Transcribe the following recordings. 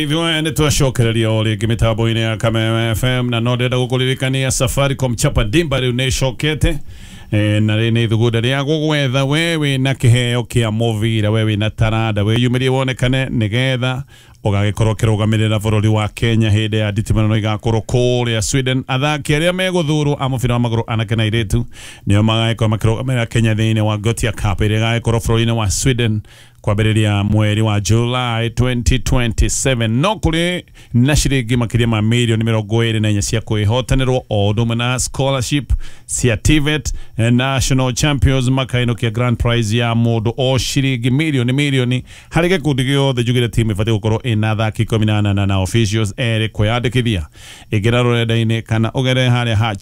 Naithwa nitwacokereria o ringi mitambo-ini ya Kameme FM na no ndenda gukuririkania Safaricom chapa dimba riu ni cokete na ri ni thuguda ria gugwetha wewe na kiheo kia movira wewe na tarada we yumirie wonekane nigetha ugagikorwo kirugamirira bururi wa Kenya hinde ya nditimano igakorwo kuria Sweden athaki aria meguthurwo amubira wa maguru anake na iritu nio magagikorwo makirugamirira Kenya thiini wa Gotia Cup iria igagikorwo bururi-ini wa Sweden kwambĩrĩria mweri wa July 2027 no kuri na ciringi makiria ma milioni 24 cia kwihotanirwo o ũndũ na scholarship cia TVET National Champions makainokia grand prize ya mũndũ o ciringi milioni harĩ gĩkundi gĩothe njugire team ibatie gũkorwo ina athaki 18 na officials erĩ kwĩyandĩkithia ĩngĩra rũrenda-inĩ kana ũgere harĩa ha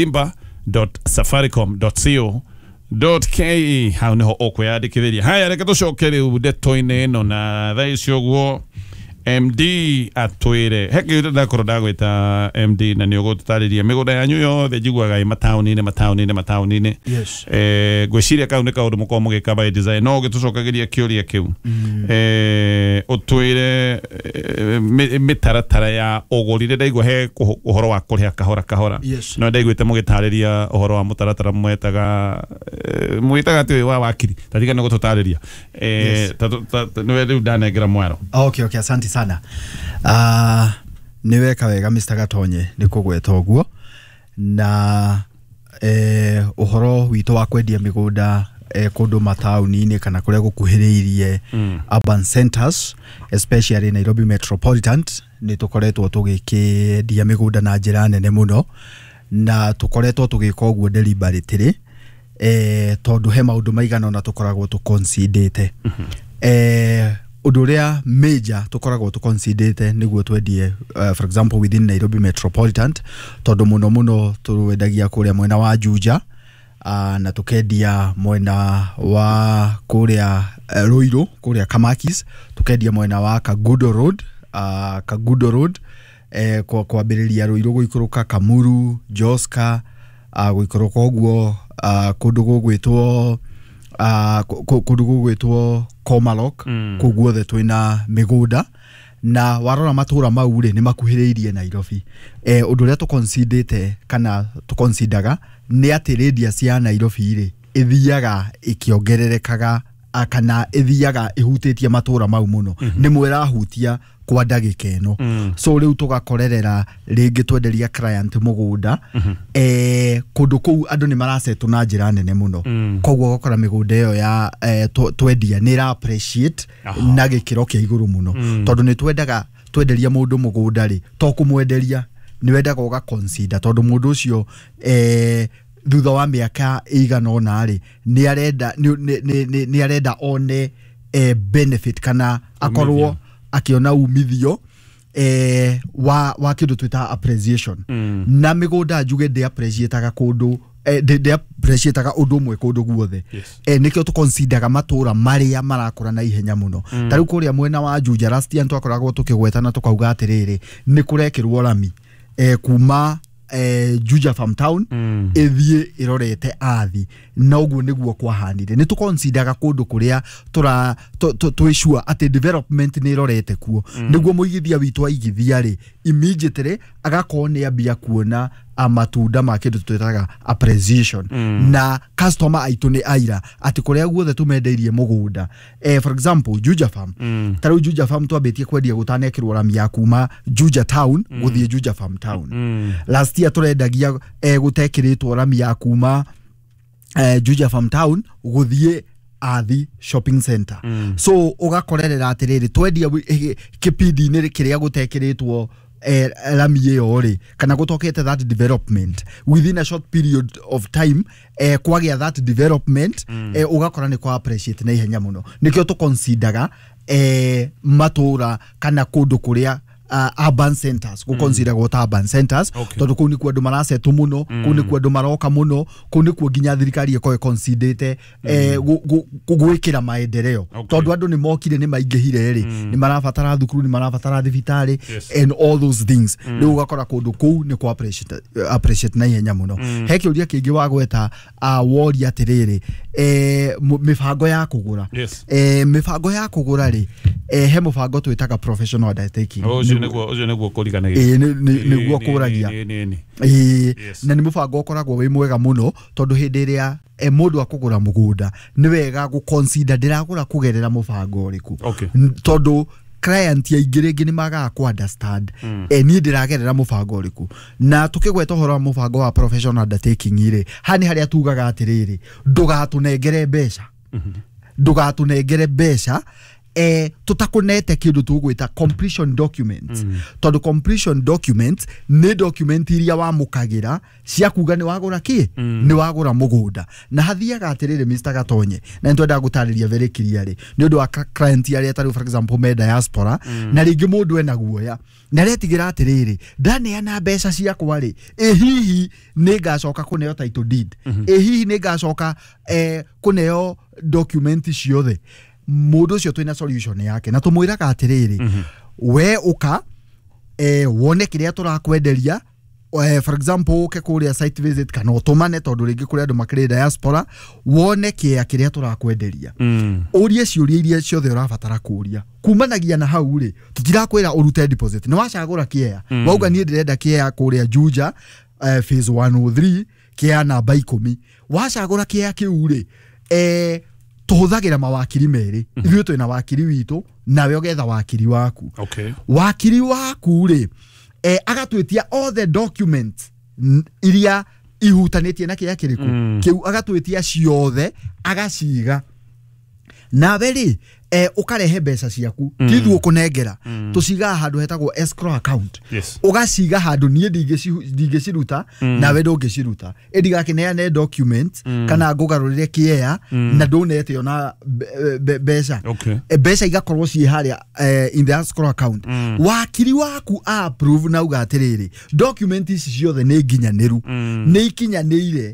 chapadimba.safaricom.co.ke hau niho ukwiyandikithiria haya reke tucoke riu ndeto-ini ino na thaa icio guo MD atwire heke ndakorwo ndagwita MD na ni ugutariria migunda yanyu yothe njiguaga matauni-ini yes gwiciria kau ni kaundu mukorwo mugika by design no gitucokagiria kiuria kiu utwire mitaratara ya ugurire ndaigua he uhoro wa kuriha kahora yes. No ndaiguite mugitariria uhoro wa mutaratara mwetaga ati wa wakiri tatiga no gututariria no riu ndanengera mwaro okay asante sana niweka wega Mr. Gatonye nikugweta uguo na uhoro wito wa kwendia migunda kundu matauni-ini kana kuria gukuhiriirie urban centers especially Nairobi Metropolitan ni tukoretwo tugikendia migunda na njira nene muno na tukoretwo tugika uguo deliberately tondu he maundu maigana na tukoragwo tuconsidate uduria major tukoragwo tuconsidate niguo twendie for example within Nairobi Metropolitan tondu muno tuwendagia kuria mwena wa Juja na tukendia mwena wa kuria Ruiru kuria Kamakis tukendia mwena wa Kagudo Road kwambĩrĩria Ruiru guikuruka Kamuru Joska guikuruka uguo kundu gugwitwo Komalok kuguothe twina migunda na warora matura mau ri ni makuhiriirie Nairobi undu ria tuconsidate kana tuconsidaga ni ati radius cia Nairobi ri ithiaga ikiongererekaga kana ithiaga ihutitie matura mau muno ni mwera hutia kwa ndagika ino so riu tugakorerera ringi twenderia client mugunda kundu kuu andu ni marasetu na njira nene muno koguo gukora migunda iyo ya twendia ni ra appreciate na gikiro kia iguru muno tondu ni twenderia mundu mugunda ri to kumwenderia ni wendaga uga consider tondu mundu ucio thutha wa miaka igana ona ri ni arenda one benefit kana akorwo akiona umithio wa kindu twita appreciation na migunda njuge de appreciataga kundu de appreciataga undu mwe kundu guothe nikio tu consideraga matura maria marakura na ihenya muno tariu kuria mwena wa Juja last year twakoragwo tukigwetana tukauga atiriri ni kurekirwo rami kuma Juja Farm Town ethie irorete athi na uguo niguo kwahanire ni tuconsideraga kundu kuria twishua ati development ni irorete kuo niguo muigithia witu aigithia ri immediately agakorwo ni ambia kuona amatunda ma kindu twetaga appreciation na customer aitu ni aira ati kuria guothe tumendeirie mugunda for example Juja Farm tariu Juja Farm twambitie kwendia gutanekirwo rami ya kuma Juja Town guthie Juja Farm Town last year turendagia gutekiritwo rami ya kuma Juja Farm Town guthie Athi Shopping Center so ugakorerera atiriri twendia kipindi ni kiria gutekiritwo rami iyo ri kana gutokete that development within a short period of time kwagia that development ugakora ni kwa appreciate na ihenya muno nikio tu consideraga matura kana kundu kuria urban centers go consider go urban centers tondu kuu ni ku andu maracetu muno kuu ni ku andu maroka muno kuu ni ku nginya thirikari iko considerate gwikira maendeleo tondu andu ni mokire ni maingihire ri ni marabatara thukuru ni marabatara thibitari and all those things riu ugakora kundu kuu ni ku appreciate na ihenya muno he kiuria kingi wa gweta wori atiriri mibango ya kugura mibango ya kugura ri he mubango twitaga professional undertaking ojo neguo kurigana niguo kuragia na ni mubango ukoragwo wi mwega muno tondu hindi iria mundu akugura mugunda ni wega gu consider ndiragura kugerera mubango uriku tondu client ya ingirigi ni maga ku understand ni ndiragerera mubango uriku na tukigweta horo wa mubango wa professional undertaking ire hani haria tugaga atiriri ndugatunengere mbeca ndugatunengere mbeca tutakunete kindu tugwita completion documents tondu completion documents ni document iria wa mukagira cia kuga ni wagura ki ni wagura mugunda na hathiaga atiriri Mr. Gatonye na ntwenda gutariria very clearly ni undu wa client aria tari for example me diaspora na ringi mundu ena guoya na retigira atiriri ndane ana mbeca cia kwari hihi ni ngacoka kuneo title deed hihi ni ngacoka kuneo document ciothe mundu cio twina solution yake na tumwiraga atiriri we uka wone kiria turakwenderia for example uke kuria site visit kana utumane tondu ringi kuria andu makire diaspora wone kiria turakwenderia urie ciuria iria ciothe urabatara kuria kumanagia na hau ri tutirakwira urute deposit ni wacagura kia wauga nie ndirenda kia kuria Juja phase 103 kia namba 10 wacagura kia kiu ri tuhuthagira mawakiri meri ithuĩ twina wakiri witu nawe ugetha wakiri waku wakiri waku ri agatwitia all the documents iria ihutanitie na kia kiriku kiu agatwitia ciothe agaciga nawe ri ukarehe mbeca ciaku kithu ukunengera tuciga handu hetagwo escrow account ugaciga handu nie ndingiciruta nawe ndungiciruta ndigakĩneane document kana ngugarũrĩre kiea na ndunete ona mbeca mbeca igakorwo ci haria in the escrow account wakiri waku approve na ugatiriri document ici ciothe nĩ nginyanĩru nĩ ikinyanĩire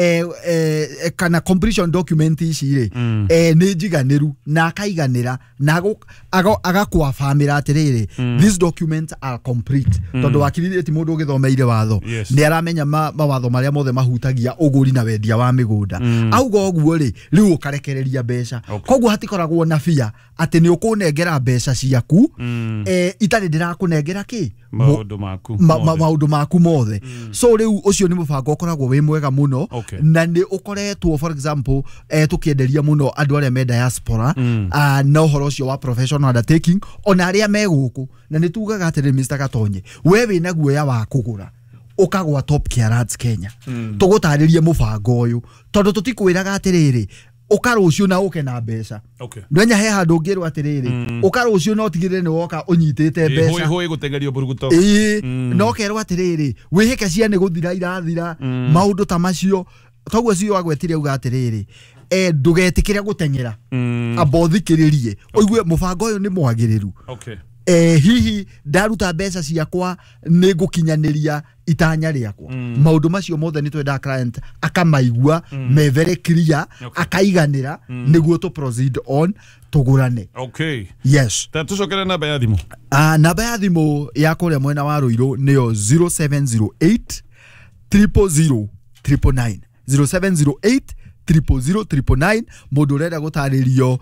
kana completion document ici ri ni njiganiru na akaiganira na agakwafamira atiriri these documents are complete tondu wakirire ti mundu ugithomeire watho ni aramenya mawatho maria mothe mahutagia uguri na wendia wa migunda auga oguo ri riu ukarekereria mbeca koguo hatikoragwo na bia ati ni ukunengera mbeca ciaku itari ndirakunengera ki maundu maku mothe so riu ucio ni mubango ukoragwo wi mwega muno na ni ukoretwo for example tukienderia muno andu aria me diaspora na uhoro ucio wa professional undertaking ona aria me guku na ni tugaga atiri Mr. Gatonye we wina guoya wa kugura ukagwa Top Carats Kenya tugutaririe mubango uyu tondu tutikwiraga atiriri ukarucio na uke na mbeca ndwenya he handu ngirwa atiriri ukarucio no tigire ni woka unyitite mbeca hoi gutengerio buruguto no kerwa atiriri wihike cia ni guthira irathira maundu ta macio toguo cio agwetire uga atiriri ndugetikire gutengera abothikiririe oigue mubango uyu ni mwagiriru hihi ndaruta mbeca ciakwa ni ngukinyaniria itanya riakwa maundu macio mothe ni twenda client akamaigua me very clear akaiganira niguo to proceed on tugurane yes tucokere namba ya thimu namba ya thimu ya kuria mwena wa Ruiru niyo 0708 000 999 0708 000 999 mundu urenda gutaririo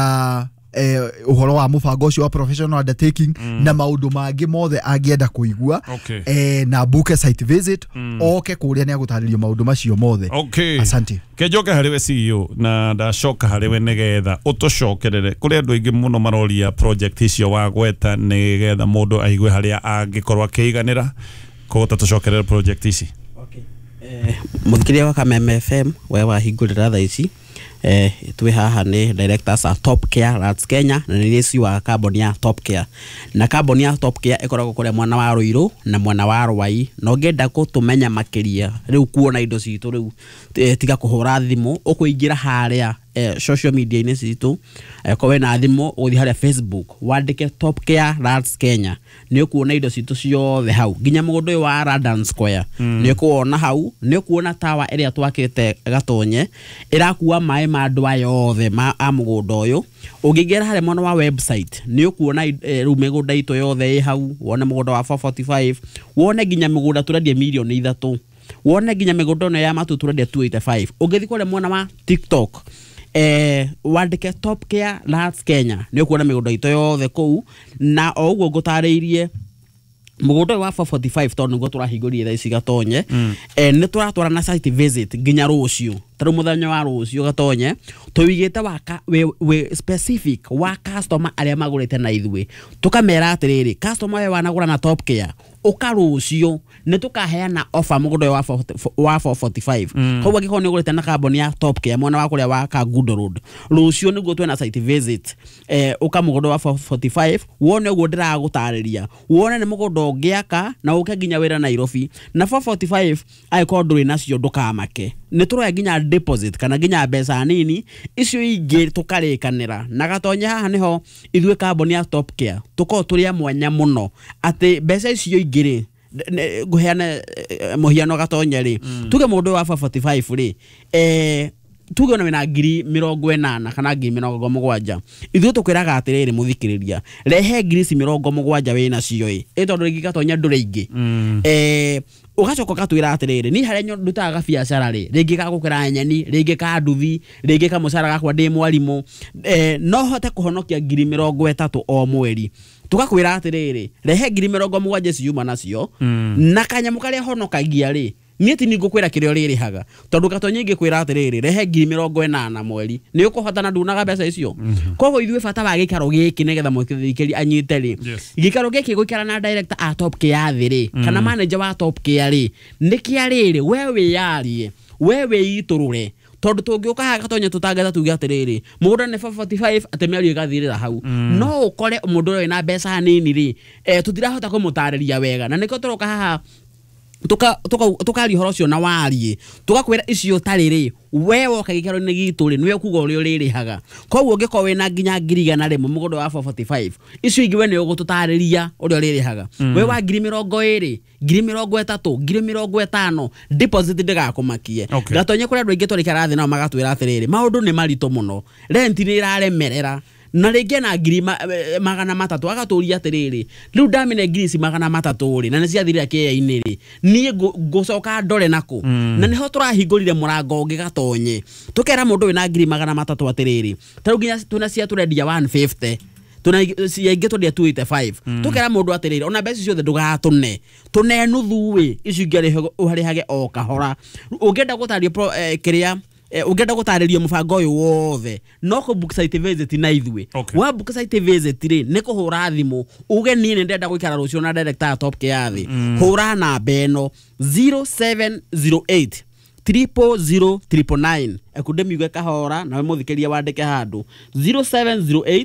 uhoro wa mubango ucio wa professional undertaking na maundu mangi mothe angienda kuigua na book site visit oke kuria ni agutaririo maundu macio mothe asante kejoka hariwe CEO na ndacoka hariwe nigetha utucokerere kuri andu aingi muno maroria project icio wa gweta nigetha mundu aigue haria angikorwa akiiganira kogota tucokerere project ici muthikiria wa Kameme FM we wa hingurira tha ici twi haha ni directors a Top Care Rats Kenya na ni reci wa kamboni ya Top Care na kamboni ya Top Care ikoragwo kure mwana wa Ruiru na mwana wa Rwai no ngenda ko tumenya makiria riu kuona indo citu riu tiga kuhura thimu ukuingira haria social media ini citu ko wena thimu uthi haria Facebook wandike Top Care Rats Kenya ni kuona indo citu ciothe hau ginya mugondo wa Random Square ni kuona hau ni kuona tawa iria twakite gatonye irakuwa mai mandu ayothe ma amugondo uyu ungigera haria mwana wa website ni kuona riu migunda ito yothe hau wone mugondo wa 445 wone ginya migunda turendia milioni 3 wone ginya migunda no ya matu turendia 285 ungithi kule mwana wa TikTok wandike Top Care Rats Kenya ni kuona migunda ito yothe kou na oguo ngutariirie mugondo wa 445 tonu ngo turahingũrire thaa ici gatonye ni turatwara na site visit ginya rucio taru muthenya wa rucio gatonye tuwigite waka we specific wa customer aria magurite na ithwe tukamera atiriri customer we wanagura na Top Care ukarucio ni tukaheana offer mugondo wa 445 koguo giko ni gurite na kamboni ya Top Care mwana wa kuria wa Kagundo Road rucio niguo twena site visit ukamugondo wa 445 wone uguo ndiragutariria wone ni mugondo ngiaka na uke ginya wira Nairobi na 445 aiko nduri nacio ndukamake ni turoya ginya deposit kana ginya mbeca nini icio ingi tukarikanira na gatonye haha niho ithwe kamboni ya Top Care tuko turia mwanya muno ati mbeca icio ingiri guheana muhiano gatonye ri tuge mundu wa 445 ri tuge ona wina ngiri 80 kana ngiri 70 ithuĩ tukwiraga atiriri muthikiriria rehe ngiri 70 wina cio tondu ringi gatonya ndure ingi ugacoka katwira atiriri ni haria ndutaga biacara ri ringi gagukira nyeni ringi ka nduthi ringi ka mucara gakwa ndi mwarimu no hote kuhonokia ngiri 30 o mweri tugakwira atiriri rehe ngiri 70 ciuma nacio na kanyamu karia honokagia ri nieti ni ngukwira kirio ririhaga tondu gatonye ngikwira atiriri rehe ngiri 80 mweri ni ukuhotana ndunaga mbeca icio kogo ithwe bata wa gikaro giki nigetha muthikiri anyite ri gikaro giki gwikara na director a Top Care thiri kana manager wa Top Care ri nikiariri wewe yarie wewe iturure tondu tungiuka ha gatonye tutangeza tuge atiriri mugondo ni 445 atemiario gathirira hau no ukore mundu uri na mbeca nini ri tutirahota kumutariria wega na niko turoka haha tukari horocio na warie tugakwira icio tariri wewe ukagikaro ni gituri niwe kuga uri uririhaga koguo ngiko wina nginya ngirigana rimwe mugondo wa 445 icio ingiwe ni ugututariria uri uririhaga we wa ngiri 20 ngiri 30 ngiri 50 deposit ndigakumakie gatonye kuri andu ingi turikara thi nao magatwira atiriri maundu ni marito muno rent ni iraremerera na ringi na ngiri 300 agaturia atiriri riu ndamine ngiri 300 ri na ni ciathirira kia-ini ri nie ngucoka ndore nako na niho turahingurire murango ungi gatonye tukera mundu wina ngiri 300 atiriri taru ginya tunacia turendia 150 tunaingi twendia 285 tukera mundu atiriri ona mbeca ciothe ndugatune tune nuthu wi icio ingere uharihage o kahora ungenda gutario kiria ungenda gutariria mubango uyu wothe no ko book site visit na ithwe wa book site visit ri ni kuhura thimu uge ni ndenda guikara rucio na director Top Care thi hura na beno 0708 00009 ekudemiuge kahora na muthikiria wandike handu 0708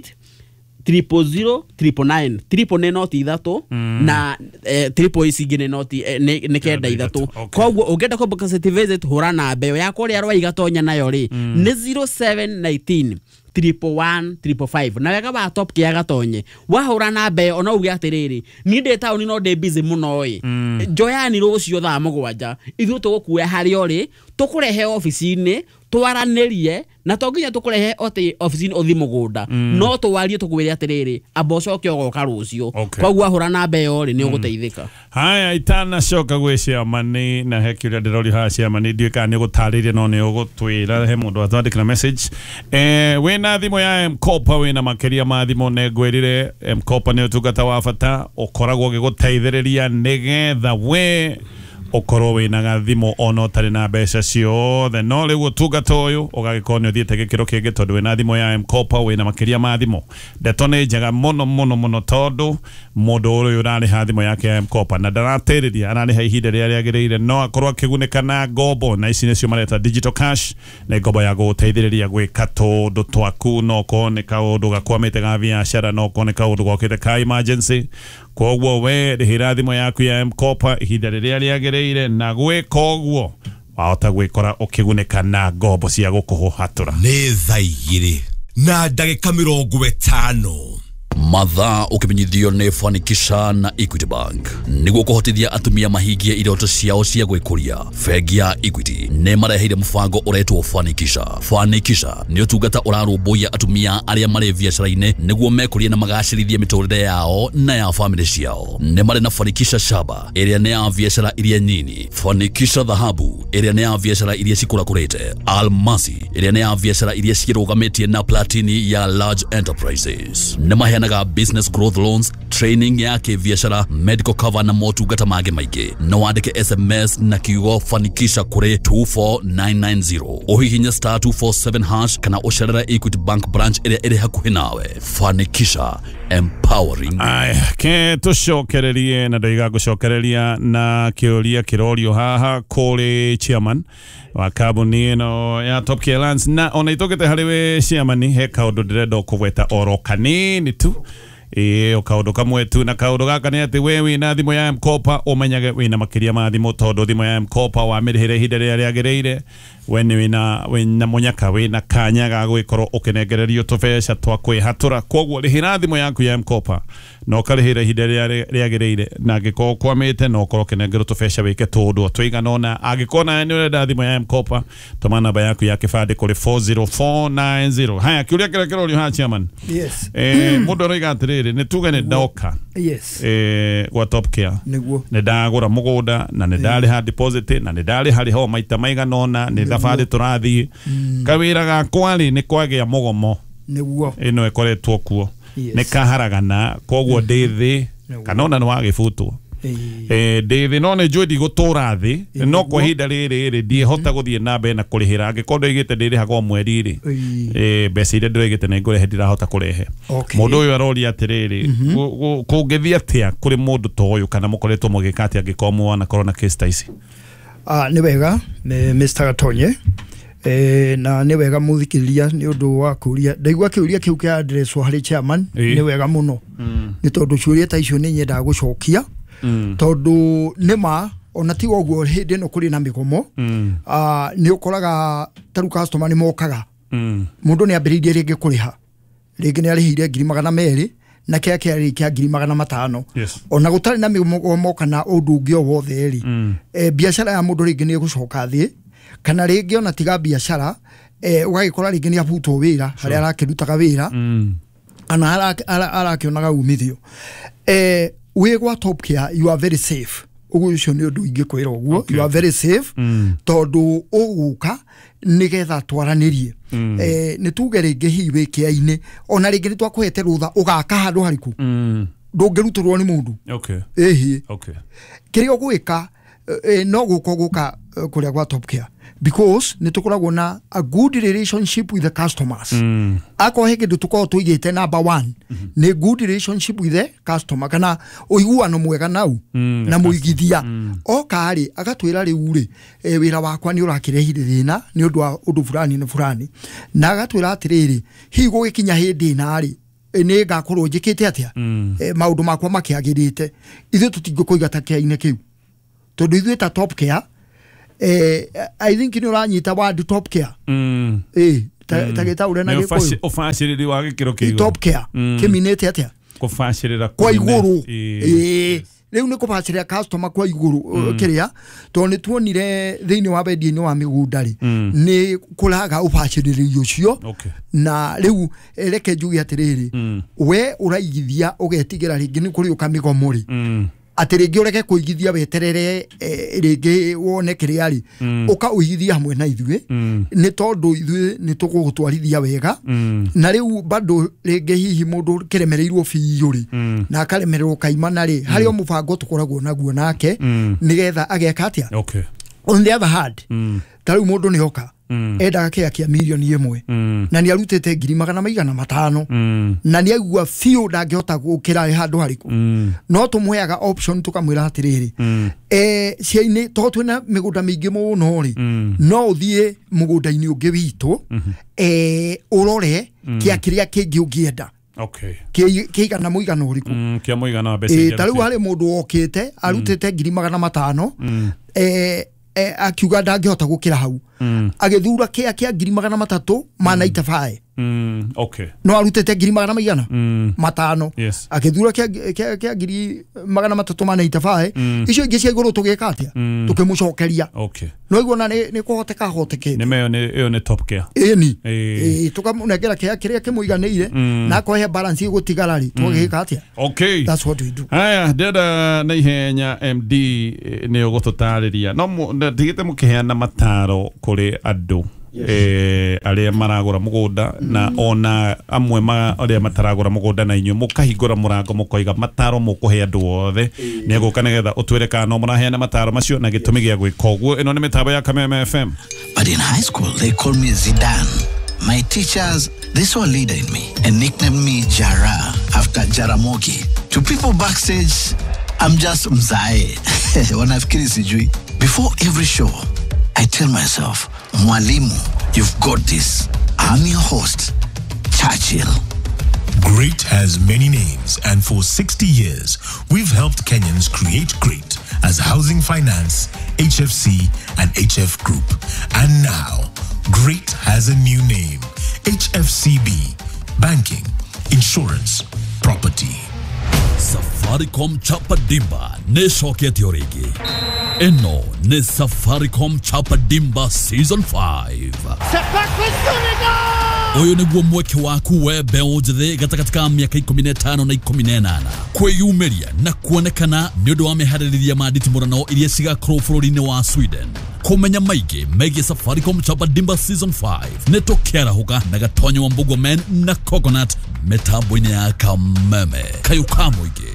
00009 triple ni noti ithatu na triple ici ni noti ni kenda ithatu koguo ungenda ko book site visit hura na mbeo ya kuria rwa igatonya nayo ri ni 0719 111 na wega ba Top Care gatonye wahura na mbeo ona uge atiriri ni ndi town no ndi busy muno joyani rucio thaa 7 ithu tugukuya hari ori tukurehe office-ini twaranirie na tonginya tukurehe office-ini othi mugunda no twarie tukwire atiriri aboco kiogoka rucio koguo ahura na mbeo ri ni uguteithika haya itana coka gwicea mani na hekiria ndirori ha cia mani ndiika ni gutariria no ni ugutwira he mundu athondekera message wina thimo ya Mkopa wina makeria ma thimo negwerire Mkopa ni utungata wa bata ukoragwo giguteithiriria nigetha we ukorwo wina gathimo ono tari na mbeca ciothe no riu utungata uyu ugagikorwo thiete gikiro kingi tondu wina thimo ya M-Kopa wina makiria ma thimo ndeto ni njega muno tondu mundu uyu urariha thimo yake ya M-Kopa na ndaratiriria arariha ihinda riria riagirire no akorwo akigunika na ngombo na ici nicio mareta digital cash na ngombo ya guteithiriria gwika tundu twaku no kone kaundu gakwamite ga biashara no kone kaundu gokite ka emergency kogwo we rihira thimo yaku ya M-Kopa ihinda riria riagirire na gwika ogwo wahota gwikora ukigunika na ngombo cia gukuhatura ni thaigiri na ndagika 50 mathaa ukimenyithio ni Fanikisha na Equity Bank niguo kuhotithia atumia mahingie iroto ciao cia gwikuria. Bengi ya Equity ne mareheire mubango uretwo Fanikisha. Fanikisha ni utungata urarumbuia atumia aria mari biashara-ine niguo mekurie na magacirithie miturire yao na ya family ciao. Ne mari na Fanikisha Shaba iria ne ya biashara iria nini, Fanikisha Dhahabu iria ne ya biashara iria cikurakurite, Almasi iria ne ya biashara iria cirugametie na Platini ya large enterprises. Ne mahena business growth loans, training ya kibiashara, medical cover na motungata mage maige. No wandike SMS na kiugo Fanikisha kure 24990. Uhihinya *247# kana ucerera Equity Bank branch iri hakuhi nawe. Fanikisha, empowering. Ke tucokererie na ndoiga gucokereria na kiuria kirorio haha kuri chairman wa kambuni ino ya Top Care Lands na ona itogete hariwe chairman he kaundu ndirenda kugweta oro kanini tu o kaundu kamwe tu na kaundu gaka ni ati we wina thimo ya M-Kopa umenyage wina makiria ma thimo tondu thimo ya M-Kopa wa mirihire ihinda riria riagiriire we ni wina munyaka wina kanya ga gwikorwo ukinengererio tubeca twa kwihatura kogwo rihira thimo yaku ya M-Kopa no karihira ihinda riria riagiriire na angiko kwamite no korwo kinengerwo tubeca wike tundu twiganona angikona ni urenda thimo ya M-Kopa tuma namba yaku ya kibande kuri 40490. Haya kiuria kirorio ha chairman. Yes. Mundu roiga atiriri ni tuge ni ndoka. Yes. Gwa Top Care Niguo ni ndagura mugunda na ni ndari ha deposit na ni ndari hari ho maita maiganona ni thabari turathi kawira gakwa ri ni kwagia mugomo niguo ino ekoretwo kuo ni kaharagana kogwo ndithi kanona ni wagifutwo ndithi no ni njudi gutura thi no kwa hinda riri ndi hota guthie na mbe na kurihira ngikondo igite ndiri hago mweri ri mbeca iria ndirigite na ngure hendira hota kurehe mundu uyu arori atiriri kungithia atia kuri mundu to uyu kana mukoretwo mugikati angikomwa na corona case taisi. Ni wega Mr. Gatonye na ni wega muthikiriria ni undu wa kuria ndaigua kiuria kiu kia address wa hari chairman ni wega muno ni tondu ciuria ta icio ni nyenda gucokia tondu nima ona ti ogwo hindi no kuri na migomo ni ukoraga taru customer ni mokaga mundu ni ambiririe ringi kuriha ringi ni arihire 200 na kia kia kia 500 ona gutari na migomo kana undu ungi o wothe ri biashara ya mundu ringi ni gucoka thi kana ringi ona tiga biashara ugagikora ringi ni abutwo wira hari arakirutaga wira ana arakionaga umithio we gwa Top Care you are very safe ugu ucio ni undu ingi kwira uguo you are very safe tondu uguka nigetha twaranirie ni tuge ringi hiwe kiaine ona ringi ni twakuhete rutha ugaka handu hariku ndungiruturwo ni mundu kiri ogwika no guka kuria gwa Top Care because ni tukoragwo na a good relationship with the customers ako heke tuko tuigite number 1 ni good relationship with the customer kana uiguano mwega nau na muigithia o kari agatwira riu ri wira wakwa ni urakirehire thina ni undu wa undu fulani na fulani na agatwira atiriri higo gikinya hindi na ri ni ngakorwo njikite atia maundu makwa makiagirite ithu tutingikuigata kiaine kiu tondu ithu ta Top Care I think ni uranyita word Top Care tageta urena gikuyu ufashiriri wa gikiro kigo Top Care kiminete atia kufashirira kwa iguru riu ni kufashirira customer kwa iguru kiria to ni tuonire thiini wa bendi-ini wa migunda ri ni kuraga ufashiriri ucio na riu reke njugi atiriri we uraigithia ugetigira ringi ni kuri ukamigomo ri atĩ rĩngĩ ũreke kũigithia weterere rĩngĩ wone kĩrĩa rĩ ũka ũigithia hamwe na ithuĩ nĩ tondũ ithuĩ nĩ tũgũgũtwarithia wega na rĩu bado rĩngĩ hihi mũndũ kĩremereirwo biũ rĩ na akaremererwo kaimana rĩ harĩ o mũbango tũkoragwo naguo nake nĩgetha ageka atĩa Okay. On the other hand ta rĩu mũndũ nĩ oka endaga kĩa milioni 1 na nĩ arutĩte 500,000 na nĩ aigua biũ ndangĩhota gũkĩra handũ harĩkũ no tũmũheaga option tũkamwĩra atĩrĩrĩ ciainĩ to twĩna mĩgũnda mĩingĩ mũno rĩ no ũthiĩ mũgũnda-inĩ ũngĩ witũ ũrore kĩrĩa kĩngĩ ũngĩenda. Okay. Kĩigana mũigana ũrĩkũ kia mũigana wa mbeca ta rĩu harĩ mũndũ wokĩte arutĩte 500,000 akiuga ndangĩhota gũkĩra hau agĩthura kĩa 395 Okay. no arutĩte 500,000 Yes. agĩthura kĩa 395 icio ingĩ cia igũrũ tũgĩka atĩa tũkĩmũcokeria Okay. no iguona nĩ kũhoteka hotekete Nĩyo nĩ top care. Ĩni tũkamũnengera kĩrĩa kĩmũiganĩire na kũhe balance gũtigara rĩ tũgĩka atĩa. Okay. That's what we do. Haya ndenda na ihenya MD nĩ ũgũtũtarĩria no ndigĩte mũkĩheana mataro kũrĩ andũ arĩa maragũra mũgũnda na ona amwe arĩa mataragũra mũgũnda na inyuĩ mũkahingũra mũrango mũkoiga mataro mũkũhe andũ othe nĩ gũka nĩgetha ũtwĩre kana no mũraheana mataro macio na gĩtũmi gĩa gwĩka ũguo. Ĩno nĩ mĩtambo ya Kameme FM. But in high school they called me Zidane. My teachers, they saw a leader in me and nicknamed me Jara after Jaramogi. To people backstage, I'm just Mzae. Wanafikiri sijui. Before every show, I tell myself, Mwalimu, you've got this. I'm your host, Churchill. Great has many names, and for 60 years, we've helped Kenyans create great as Housing Finance, HFC, and HF Group. And now, great has a new name, HFCB, Banking, Insurance, Property. Safaricom Chapa Dimba ne shoketi origi. Eno ne Safaricom Chapa Dimba Season 5. Oyo niguo mweke waku we beũ njĩthĩ gatagatĩ ka mĩaka 15 na 18 kwĩyumĩria na kuonekana nĩ ũndũ wa meharĩrĩria ma nditimũrano iria cigakorwo bũrũri-inĩ wa Sweden. Kũmenya maingĩ megiĩ Safaricom Chapa Dimba Season 5 nĩ tũkĩarahũka na Gatonyo wa Mbugua Men na Coconut mĩtambo-inĩ ya Kameme kayuka mũingĩ.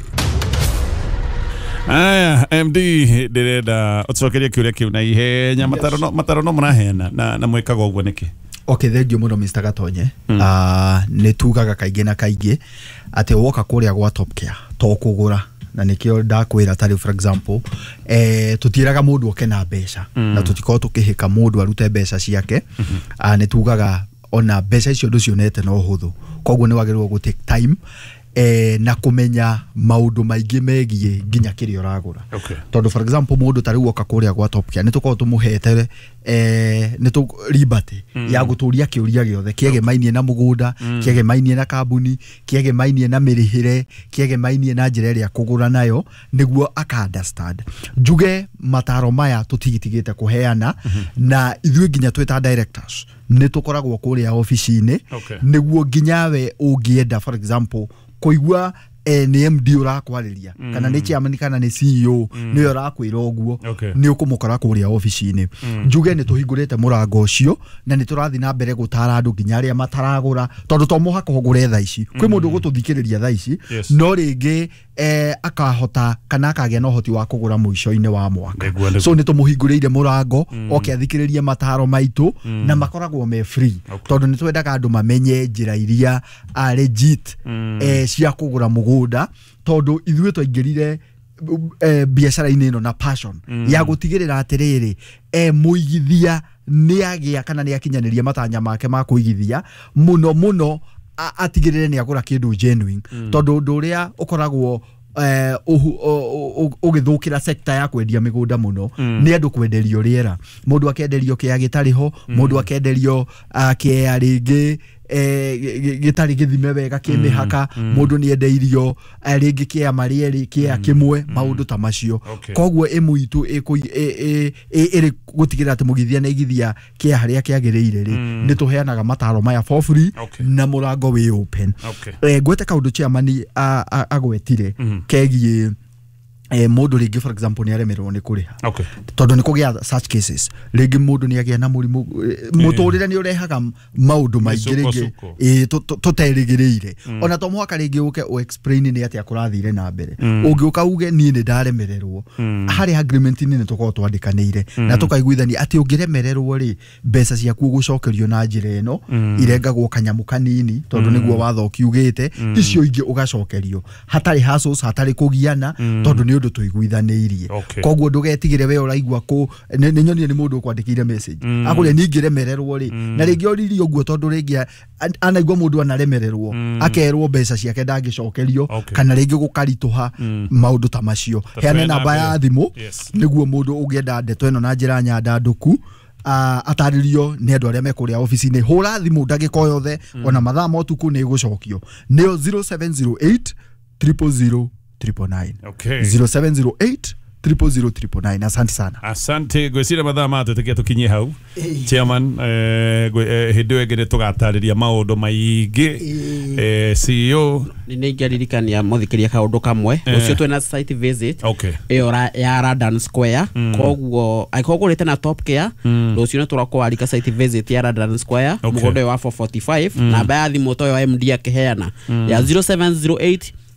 Aya MD ndĩrenda ũcokerie kĩũria kĩu na ihenya mataro no mũraheana na mwĩkaga ũguo nĩkĩ? Okay, thengiũ mũno Mr. Gatonye. Nĩ tugaga kaingĩ na kaingĩ atĩ woka kũrĩa gwa Top Care to kũgũra na nĩkĩo ndakwĩra tarĩ for example tũtiĩraga mũndũ oke na mbeca na tũtikorwo tũkĩhĩka mũndũ arute mbeca ciake. Nĩ tugaga ona mbeca icio ndũcionete no hũthũ koguo nĩ wagĩrĩirwo gũ take time na kũmenya maũndũ maingĩ megiĩ nginya kĩrĩa ũragũra. Tondũ for example mũndũ tarĩ woka kũrĩa gwa Top Care nĩ tũkorwo tũmũhete nĩ tũ liberty ya gũtũria kĩũria gĩothe kĩegemainie na mũgũnda, kĩegemainie na kambuni, kĩegemainie na mĩrĩhĩre, kĩegemainie na njĩra ĩrĩa kũgũra nayo nĩguo aka understand. Njuge mataro maya tũtigitigĩte kũheana na ithuĩ nginya twĩta directors nĩ tũkoragwo kũrĩa ofici-inĩ nĩguo nginya we ũngĩenda for example kũigua nĩ MD ũrakwarĩria kana nĩ chairman kana nĩ CEO nĩ ũrakwĩra ũguo nĩ ũkũmũkora kũrĩa ofici-inĩ. Njuge nĩ tũhingũrĩte mũrango ũcio na nĩ tũrathiĩ na mbere gũtara andũ nginya arĩa mataragũra tondũ to mũhaka ũgũre thaa ici. Kwĩ mũndũ ũgũtũthikĩrĩria thaa ici no rĩngĩ akahota kana akagĩa na ũhoti wa kũgũra mũico-inĩ wa mwaka. So nĩ tũmũhingũrĩire mũrango oke athikĩrĩrie mataro maitũ na makoragwo me free tondũ nĩ twendaga andũ mamenye njĩra iria legit cia kũgũra mũgũnda tondũ ithuĩ twaingĩrire biacara-inĩ ĩno na passion ya gũtigĩrĩra atĩrĩrĩ mũigithia nĩ agĩa kana nĩ akinyanĩria matanya make ma kũigithia mũno atigĩrĩre nĩ agũra kĩndũ genuine tondũ ũndũ ũrĩa ũkoragwo ũgĩthũkĩra sector ya kwendia mĩgũnda mũno nĩ andũ kwenderio rĩera. Mũndũ akenderio kĩa gĩtarĩ ho, mũndũ akenderio kĩa rĩngĩ gĩtarĩ gĩthime wega kĩmĩhaka, mũndũ nĩ endeirio rĩngĩ kĩa marĩerĩ kĩa kĩmwe maũndũ ta macio. Koguo ĩmwe itũ ĩrĩ gũtigĩrĩra atĩ mũgithia na igithia kĩa harĩa kĩagĩrĩire rĩ nĩ tũheanaga mataro maya for free na mũrango wĩ open. Gwete kaũndũ chairman agwetire kegiĩ mundu ringi for example ni aremerwo ni kuriha okay tondu ni kugia such cases ringi mundu ni agia na murimu muturire ni urehaga maundu maingi ringi tuterigiriire ona to mwaka ringi uke o explain ni atia kurathire na mbere ungiuka uge ni ndaremererwo hari agreement ni tuko twandikanire na tukaiguithani ati ungiremererwo ri mbeca ciaku gucokerio na njira ino irengagwo kanyamu kanini tondu niguo watho kiugite icio ingi ugacokerio hatari hasos hatari kugiana tondu ni undu tuiguithaniirie koguo ndugetigire we uraigwa ku ni nyoni ni mundu kwandikire message akure ningiremererwo ri na ringi oriri uguo tondu ringi anaigwa mundu anaremererwo akerwo mbeca ciake ndangicokerio kana ringi gukarituha maundu ta macio heane namba ya thimu niguo mundu ugienda ndeto ino na njira nyandanduku ataririo ni andu aria mekuria office-ini hura thimu ndagika yothe ona mathaa motuku ni gucokio nio 0708 000 999 okay 0708 000 asante sana asante gwicira mathaa matu tukia tukinyie hau chairman hindu engene tugatariria maundu maingi CEO ni ngeririkania muthikiria kaundu kamwe ucio twena site visit okay iyo ya Radan Square koguo aikogurite na Top Care rucio ni turakwarika site visit ya Radan Square mugondo wa 445 namba ya thimu to yo MD akiheana ya 0708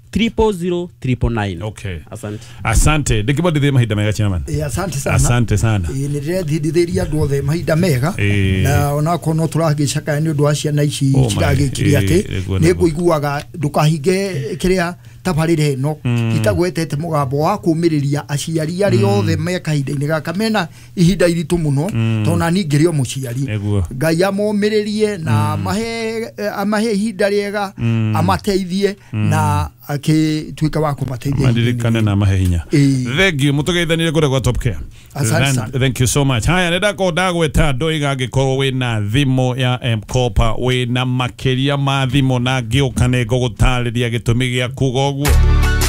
000 okay asante asante ndikibodithie mahinda mega chairman asante sana ni ndithithiria andu othe mahinda mega na ona kono turagicaka ni undu acia na ici ciragikiria ati ni nguiguaga ndukahinge kiria tabarire no itagwetete mugambo wa kumiriria aciari ari othe mekahinda-ini gaka mena ihinda iritu muno tona ningirio muciari ngai amomiririe na amahe ihinda riega amateithie na akituika wa kumateithia madirikane na amahe hinya thank you mutugeithanire kure kwa Top Care thank you so much haya nenda ko ndagweta ndoiga ngikorwo wina thimu ya M-Kopa wina makiria ma thimu na ngiukane ngugutariria gitumi gia kugoguo